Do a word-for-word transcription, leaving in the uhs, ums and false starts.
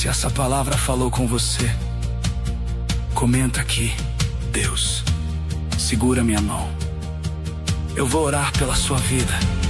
Se essa palavra falou com você, comenta aqui: Deus, segura minha mão. Eu vou orar pela sua vida.